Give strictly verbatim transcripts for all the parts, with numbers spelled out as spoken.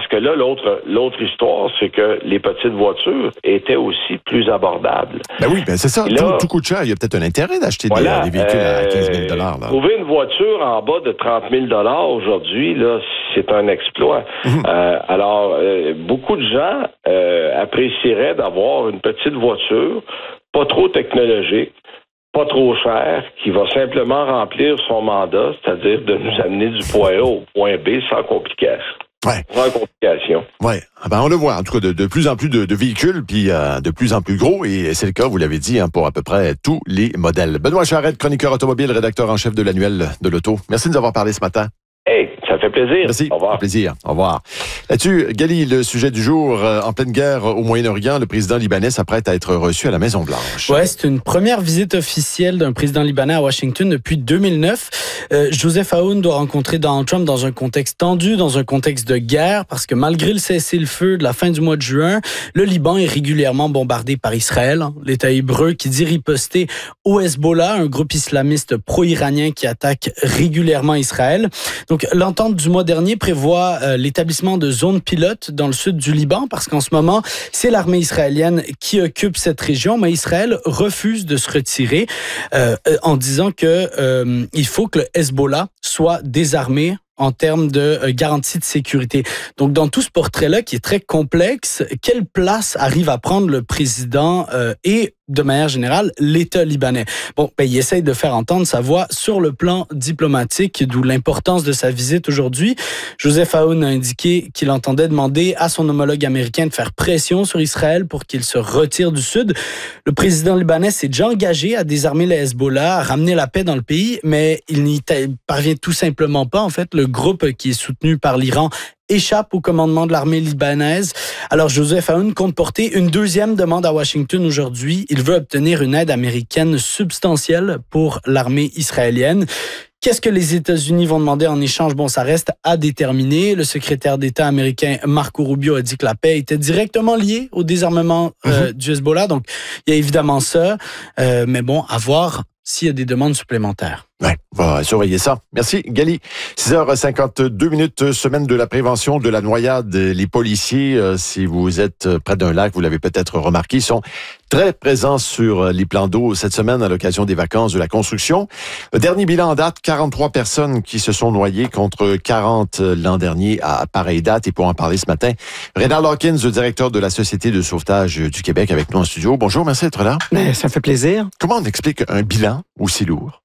parce que là, l'autre l'autre histoire, c'est que les petites voitures étaient aussi plus abordables. Ben oui, ben c'est ça. Là, tout, tout coûte cher. Il y a peut-être un intérêt d'acheter voilà, des, des véhicules euh, à quinze mille dollars. Trouver une voiture en bas de trente mille dollars aujourd'hui, là, c'est un exploit. Mmh. Euh, alors, euh, beaucoup de gens euh, apprécieraient d'avoir une petite voiture, pas trop technologique, pas trop cher, qui va simplement remplir son mandat, c'est-à-dire de nous amener du point A au point B sans complication. Ouais. Sans complication. Ouais. Ah ben on le voit, en tout cas, de, de plus en plus de, de véhicules, puis euh, de plus en plus gros, et c'est le cas, vous l'avez dit, hein, pour à peu près tous les modèles. Benoît Charette, chroniqueur automobile, rédacteur en chef de l'annuel de l'auto. Merci de nous avoir parlé ce matin. Hey, ça fait plaisir. Merci. Au revoir. Ça fait plaisir. Au revoir. Là-dessus, Gali, le sujet du jour, euh, en pleine guerre au Moyen-Orient, le président libanais s'apprête à être reçu à la Maison-Blanche. Ouais, c'est une première visite officielle d'un président libanais à Washington depuis deux mille neuf. Euh, Joseph Aoun doit rencontrer Donald Trump dans un contexte tendu, dans un contexte de guerre, parce que malgré le cessez-le-feu de la fin du mois de juin, le Liban est régulièrement bombardé par Israël, l'État hébreu qui dit riposter au Hezbollah, un groupe islamiste pro-iranien qui attaque régulièrement Israël. Donc, l'entente du mois dernier prévoit euh, l'établissement de zones pilotes dans le sud du Liban parce qu'en ce moment, c'est l'armée israélienne qui occupe cette région, mais Israël refuse de se retirer euh, en disant que euh, il faut que le Hezbollah soit désarmé en termes de euh, garantie de sécurité. Donc, dans tout ce portrait-là qui est très complexe, quelle place arrive à prendre le président euh, et, de manière générale, l'État libanais? Bon, ben, il essaye de faire entendre sa voix sur le plan diplomatique, d'où l'importance de sa visite aujourd'hui. Joseph Aoun a indiqué qu'il entendait demander à son homologue américain de faire pression sur Israël pour qu'il se retire du Sud. Le président libanais s'est déjà engagé à désarmer le Hezbollah, à ramener la paix dans le pays, mais il n'y parvient tout simplement pas. En fait, le groupe qui est soutenu par l'Iran échappe au commandement de l'armée libanaise. Alors, Joseph Aoun compte porter une deuxième demande à Washington aujourd'hui. Il veut obtenir une aide américaine substantielle pour l'armée israélienne. Qu'est-ce que les États-Unis vont demander en échange? Bon, ça reste à déterminer. Le secrétaire d'État américain Marco Rubio a dit que la paix était directement liée au désarmement euh, mm-hmm. du Hezbollah. Donc, il y a évidemment ça. Euh, mais bon, à voir s'il y a des demandes supplémentaires. Oui, on va surveiller ça. Merci, Gali. six heures cinquante-deux minutes, semaine de la prévention de la noyade. Les policiers, euh, si vous êtes près d'un lac, vous l'avez peut-être remarqué, sont très présents sur les plans d'eau cette semaine à l'occasion des vacances de la construction. Le dernier bilan en date, quarante-trois personnes qui se sont noyées contre quarante l'an dernier à pareille date. Et pour en parler ce matin, Rénal Hawkins, le directeur de la Société de sauvetage du Québec, avec nous en studio. Bonjour, merci d'être là. Mais ça fait plaisir. Comment on explique un bilan aussi lourd?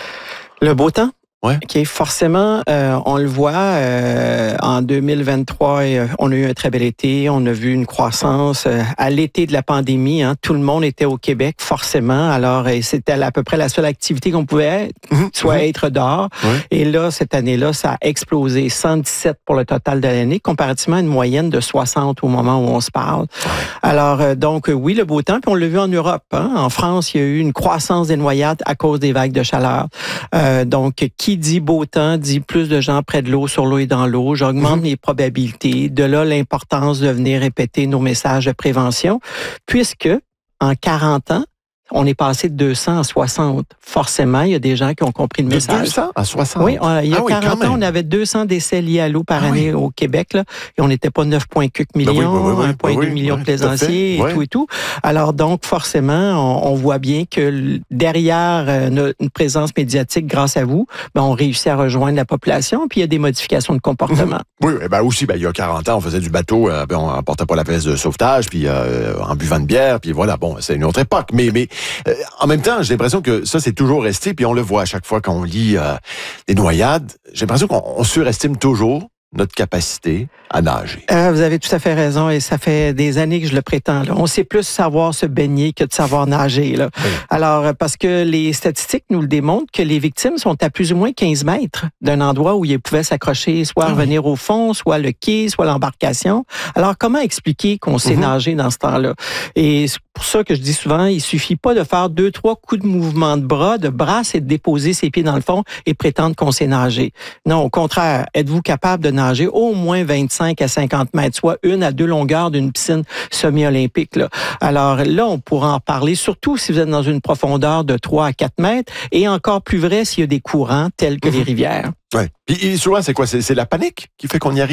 Le beau temps. Ouais. OK, forcément, euh, on le voit, euh, en deux mille vingt-trois, euh, on a eu un très bel été, on a vu une croissance. Euh, à l'été de la pandémie, hein, tout le monde était au Québec, forcément. Alors, euh, c'était à peu près la seule activité qu'on pouvait être, mmh, soit mmh. être dehors. Ouais. Et là, cette année-là, ça a explosé. cent dix-sept pour le total de l'année, comparativement à une moyenne de soixante au moment où on se parle. Ouais. Alors, euh, donc, oui, le beau temps, puis on l'a vu en Europe. Hein. En France, il y a eu une croissance des noyades à cause des vagues de chaleur. Euh, donc, qui dit beau temps, dit plus de gens près de l'eau, sur l'eau et dans l'eau. J'augmente mmh. les probabilités. De là, l'importance de venir répéter nos messages de prévention, puisque en quarante ans, on est passé de deux cents à soixante. Forcément, il y a des gens qui ont compris le de message. deux cents à soixante? Oui, euh, il y a ah quarante oui, ans, on avait deux cents décès liés à l'eau par ah année oui. au Québec, là, et on n'était pas neuf virgule quatre millions, ben oui, oui, oui, un virgule deux oui, millions oui, de plaisanciers et oui. tout et tout. Alors donc, forcément, on, on voit bien que derrière euh, une présence médiatique, grâce à vous, ben, on réussit à rejoindre la population, puis il y a des modifications de comportement. Oui, ben aussi, ben, il y a quarante ans, on faisait du bateau, euh, ben, on portait pas la veste de sauvetage, puis euh, en buvant de bière, puis voilà, bon, c'est une autre époque. Mais, mais euh, en même temps, j'ai l'impression que ça, c'est toujours resté, puis on le voit à chaque fois quand on lit euh, des noyades. J'ai l'impression qu'on on surestime toujours notre capacité à nager. Euh, vous avez tout à fait raison et ça fait des années que je le prétends. Là. On sait plus savoir se baigner que de savoir nager. Là. Oui. Alors, parce que les statistiques nous le démontrent que les victimes sont à plus ou moins quinze mètres d'un endroit où ils pouvaient s'accrocher, soit ah oui. revenir au fond, soit le quai, soit l'embarcation. Alors, comment expliquer qu'on sait mm-hmm. nager dans ce temps-là? Et c'est pour ça que je dis souvent, il suffit pas de faire deux, trois coups de mouvement de bras, de bras, et de déposer ses pieds dans le fond et prétendre qu'on sait nager. Non, au contraire, êtes-vous capable de nager au moins vingt-cinq à cinquante mètres, soit une à deux longueurs d'une piscine semi-olympique. Là. Alors là, on pourra en parler, surtout si vous êtes dans une profondeur de trois à quatre mètres, et encore plus vrai s'il y a des courants tels que mmh. les rivières. Oui. Et souvent, c'est quoi? C'est, c'est la panique qui fait qu'on y arrive?